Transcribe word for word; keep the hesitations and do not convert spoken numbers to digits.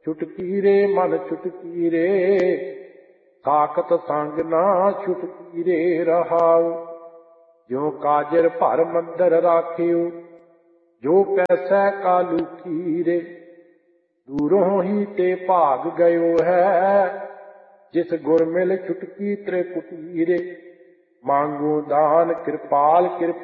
ਛੁਟਕੀ ਰੇ ਮਨ ਛੁਟਕੀ ਰੇ, ਸਾਖਤ ਸੰਗ ਨਾ ਛੁਟਕੀ ਰੇ ਰਹਾਉ। ਜੋ ਕਾਜਰ ਭਰ ਮੰਦਰ ਰਾਖਿਓ, ਜੋ ਪੈਸੈ ਕਾ ਲੂਕੀ ਰੇ। ਦੂਰੋਂ ਹੀ ਤੇ ਭਾਗ ਗਇਓ ਹੈ, ਜਿਸ ਗੁਰ ਮਿਲ ਛੁਟਕੀ ਤ੍ਰਿਕੁਟੀ ਰੇ। ਮੰਗੋ ਦਾਨ ਕਿਰਪਾਲ ਕਿਰਪਾ